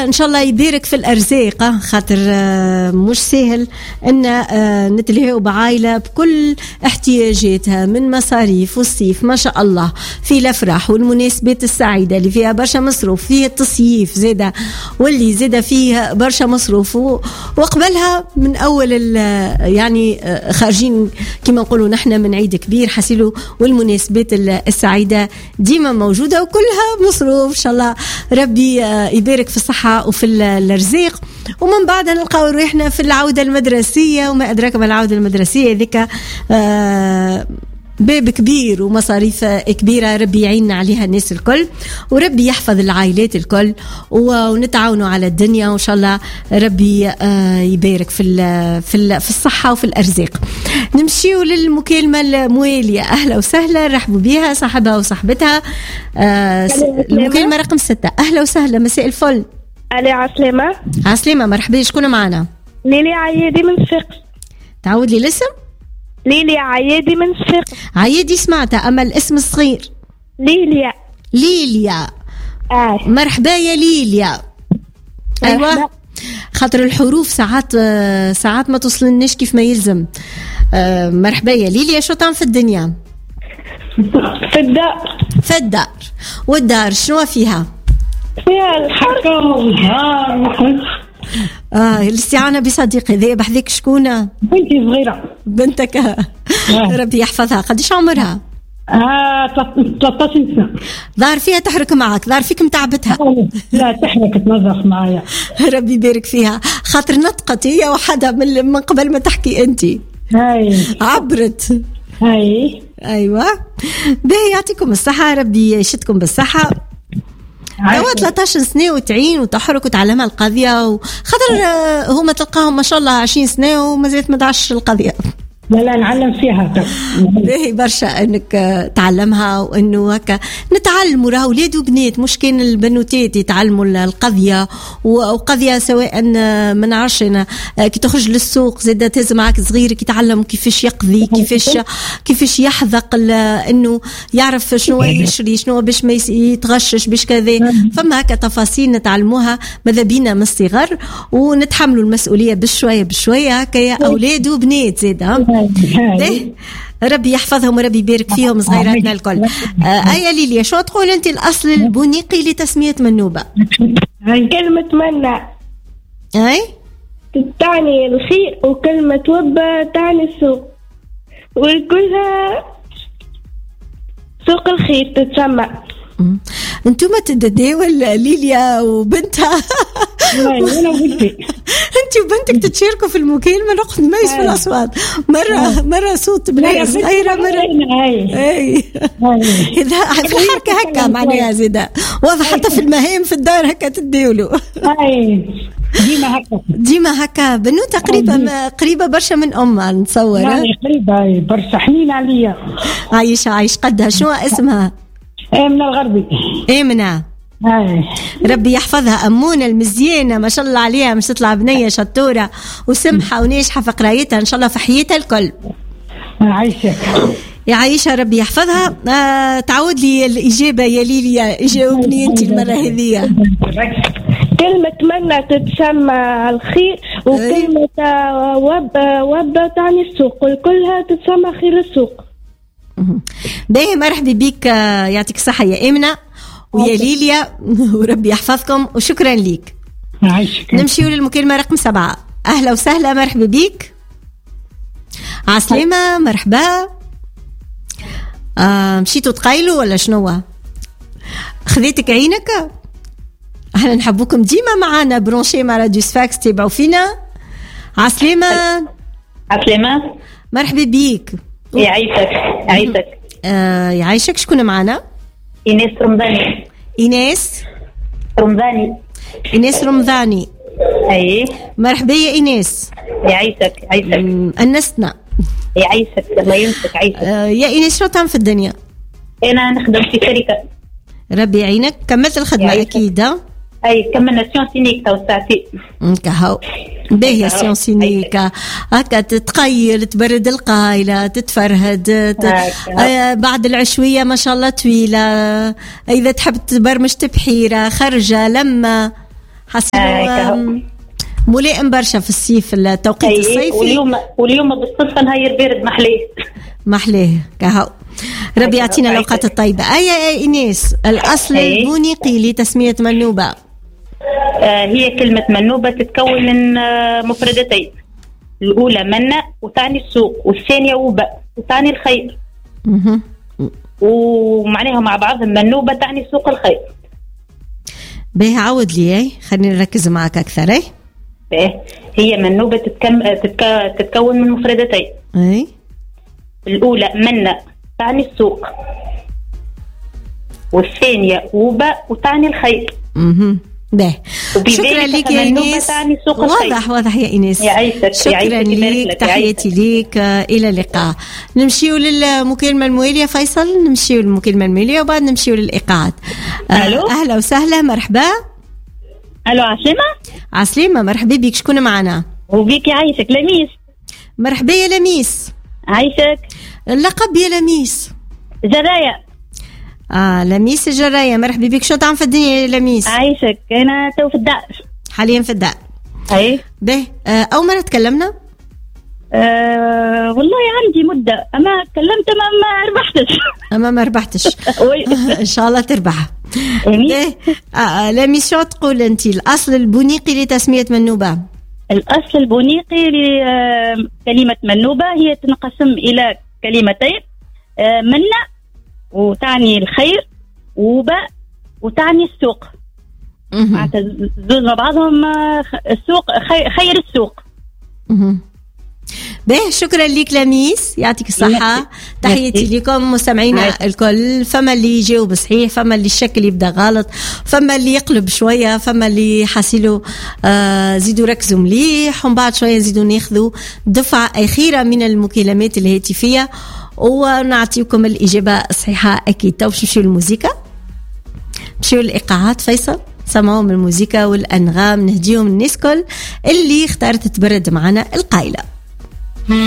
إن شاء الله يبارك في الأرزاق، خاطر مش سهل أن نتلهوا بعائلة بكل احتياجاتها من مصاريف والصيف ما شاء الله، في الأفراح والمناسبات السعيدة اللي فيها برشا مصروف، فيه التصييف زادة واللي زادة فيه برشا مصروف، وقبلها من أول يعني خارجين كما نقولوا نحن من عيد كبير حسيلوا، والمناسبات السعيدة ديما موجودة وكلها مصروف. إن شاء الله ربي يبارك في الصحة وفي الرزق، ومن بعد نلقاو روحنا في العودة المدرسية، وما أدراك ما العودة المدرسية ذيك باب كبير ومصاريف كبيرة، ربي يعيننا عليها الناس الكل، وربي يحفظ العائلات الكل، ونتعاونوا على الدنيا، وإن شاء الله ربي يبارك في الصحة وفي الأرزاق. نمشيو للمكالمة الموالية. أهلا وسهلا، رحبوا بها صاحبها وصاحبتها. المكالمة رقم 6. أهلا وسهلا، مساء الفل. علي عسلامة. عسلامة، مرحبا، شكون معنا؟ ليلي عيادي من صفاقس. تعود لي الاسم؟ ليلي عيادي من صفاقس. عيادي سمعتها، أما الاسم الصغير ليليا. مرحبا يا ليليا. أيوة، خاطر الحروف ساعات ما توصلناش كيف ما يلزم. مرحبا يا ليليا، شو تعمل في الدنيا؟ في الدار. والدار شنو فيها الحركة والنهار. الاستعانة بصديقي ذي بحذيك شكونه؟ بنتي صغيرة. بنتك ربي يحفظها. قديش عمرها؟ 13 سنة. ظهر فيها تحرك معك، ظهر فيك متعبتها. لا تحرك تنظف معايا. ربي يبارك فيها، خاطر نطقت هي وحدها من قبل ما تحكي انت. عبرت. ايوه، باهي، يعطيكم الصحة، ربي يشدكم بالصحة. توا 13 سنة وتعين وتحرك وتعلمها القضية، خاطر هما تلقاهم ما شاء الله 20 سنة وما زالت ما تعش القضية. لا نعلم فيها. باهي برشا انك تعلمها، وانه هكا نتعلموا، راه اولاد وبنات، مش كان البنوتات يتعلموا القضيه، وقضيه سواء ما نعرفش انا كي تخرج للسوق زاد تهز معك صغير كي يتعلم كيفاش يقضي، كيفاش يحذق، انه يعرف شنو يشري، شنو باش ما يتغشش، باش كذا. فما هكا تفاصيل نتعلموها ماذا بينا من الصغر، ونتحملوا المسؤوليه بشويه هكا يا اولاد وبنات زاد. ربي يحفظهم وربي يبارك فيهم صغيراتنا الكل. يا ليليا، شو تقول انت الاصل البونيقي لتسميه منوبه؟ كلمه منع تعني الخير، وكلمه وبه تعني السوق، وكلها سوق الخير تتسمى. انتوما تداول ليليا وبنتها. انا وبنتي. انت وبنتك تتشاركوا في المكالمه، نقعد نميز في الاصوات، مره صوت بنيه صغيره، مره اذا في الحركه هكا معناها زيده واضح، حتى في المهام في الدار هكا تداولوا. ديما هكا. بنوته قريبه برشا من امها نتصور. قريبه برشا، حنين عليا. عايش قدها. شنو اسمها؟ من الغربي. امنه. ربي يحفظها، أمونة المزيانة ما شاء الله عليها، مش تطلع بنية شطورة وسمحة وناجحة في قرايتها إن شاء الله في حياتها الكل. عايشك يا عايشة، ربي يحفظها. تعود لي الإجابة يا ليليا، جاوبني أنت المرة هذه. كلمة منة تتسمى الخير، وكلمة وب تعني السوق، وكلها تتسمى خير السوق. باهي، مرحبا بك، يعطيك الصحة يا إمنة ويا ليليا، وربي يحفظكم، وشكرا ليك. نمشيو للمكالمة رقم 7. أهلا وسهلا، مرحبا بيك. عسلامة، مرحبا. مشيتوا تقايلوا ولا شنو؟ خذيتك عينك. احنا نحبوكم ديما معنا برونشي مع راديو صفاقس، تابعوا فينا. عسلامة. مرحبا بيك. يعيشك. يعيشك. شكون معنا؟ إيناس رمضاني. إيناس رمضاني. أي، مرحبا يا إيناس. يعيشك. أنستنا. يعيشك، الله ينسك. عيشك. يا إيناس، شو تعمل في الدنيا؟ أنا نخدم في شركة. ربي يعينك. كملت الخدمة أكيد؟ أي، كملنا سيونسينيك تو ساعتين. كهو باهي سيونسينيك هكا، تتقيل، تبرد القايلة، تتفرهد، بعد العشوية ما شاء الله طويلة، إذا تحب تبرمج تبحيرة، خرجة، لما حسيتوا ملائم برشا في الصيف التوقيت الصيفي. واليوم بالصدفة نهار بارد محلاه كهو. ربي يعطينا الأوقات الطيبة. يا إيناس، الأصل البونيقي لتسمية منوبة؟ هي كلمة منوبة تتكون من مفردتين، الأولى منة وتعني السوق، والثانية وباء وتعني الخير. ومعناها مع بعضهم منوبة تعني سوق الخير. باهي عود لي، خلينا نركز معك أكثر. هي منوبة تتكون من مفردتين. الأولى منة تعني السوق، والثانية وباء وتعني الخير. باهي، شكرا لك يا إيناس. واضح يا إيناس. شكرا لك، تحياتي لك، إلى اللقاء. نمشيو للمكالمة الموالية فيصل، نمشيو للمكالمة الموالية وبعد نمشيو للإيقاعات. أهلا وسهلا، مرحبا. ألو عسلامة، مرحبا بك، شكون معنا؟ وبيك يعيشك، لميس. مرحبا يا لميس. عيشك. اللقب يا لميس؟ جراية. لميس الجراية، مرحبا بك، شو تعمل في الدنيا يا لميس؟ عيشك، أنا تو في الدار حاليا. في الدار. باهي، أول مرة تكلمنا؟ والله عندي مدة، أما تكلمت ما ربحتش. إن شاء الله تربح. لميس، شو تقول أنت الأصل البونيقي لتسمية منوبة؟ الأصل البونيقي لكلمة منوبة هي تنقسم إلى كلمتين، منة وتعني الخير، وباء وتعني السوق. زوج مع بعضهم السوق، خير السوق. باهي، شكرا لك لميس، يعطيك الصحة. تحياتي لكم مستمعينا الكل. فما اللي يجاوب صحيح، فما اللي الشكل يبدأ غلط، فما اللي يقلب شوية، فما اللي حاسيلو زيدوا ركزوا مليح، ومن بعد شوية زيدوا ناخذوا دفعة أخيرة من المكالمات الهاتفية ونعطيكم الإجابة الصحيحة أكيد. تو باش نمشيو للموسيقى، نمشيو للإيقاعات. فيصل، سمعوا من الموسيقى والأنغام، نهديهم الناس كل اللي اختارت تبرد معنا القايلة.